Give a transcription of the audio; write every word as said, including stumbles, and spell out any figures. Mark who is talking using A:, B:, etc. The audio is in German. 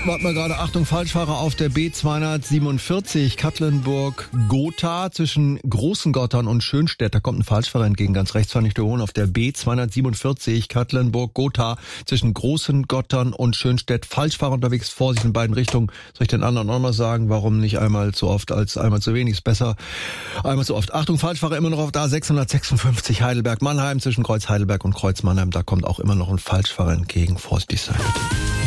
A: Warte mal gerade, Achtung, Falschfahrer auf der B zweihundertsiebenundvierzig, Katlenburg-Gotha zwischen Großengottern und Schönstedt. Da kommt ein Falschfahrer entgegen, ganz rechts fahren nicht überholen. Auf der B zweihundertsiebenundvierzig, Katlenburg-Gotha zwischen Großengottern und Schönstedt. Falschfahrer unterwegs, Vorsicht in beiden Richtungen. Soll ich den anderen auch mal sagen, warum nicht einmal zu oft als einmal zu wenig? Ist besser einmal zu oft. Achtung, Falschfahrer immer noch auf der A sechshundertsechsundfünfzig, Heidelberg-Mannheim zwischen Kreuz Heidelberg und Kreuz Mannheim. Da kommt auch immer noch ein Falschfahrer entgegen. Vorsichtig sein.